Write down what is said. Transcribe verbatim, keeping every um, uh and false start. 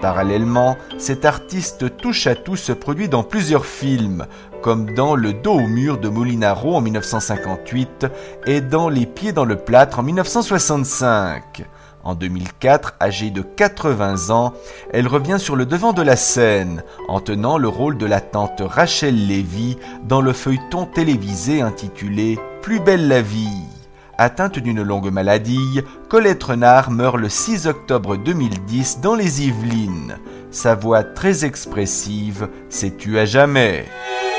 Parallèlement, cette artiste touche-à-tout se produit dans plusieurs films, comme dans Le dos au mur de Molinaro en mille neuf cent cinquante-huit et dans Les pieds dans le plâtre en mille neuf cent soixante-cinq. En deux mille quatre, âgée de quatre-vingts ans, elle revient sur le devant de la scène en tenant le rôle de la tante Rachel Lévy dans le feuilleton télévisé intitulé « Plus belle la vie ». Atteinte d'une longue maladie, Colette Renard meurt le six octobre deux mille dix dans les Yvelines. Sa voix très expressive s'est tue à jamais.